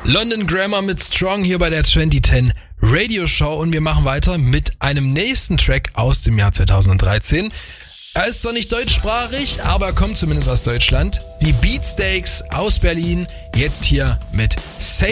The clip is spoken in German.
London Grammar mit Strong hier bei der 2010 Radio Show und wir machen weiter mit einem nächsten Track aus dem Jahr 2013. Er ist zwar nicht deutschsprachig, aber er kommt zumindest aus Deutschland. Die Beatsteaks aus Berlin, jetzt hier mit Say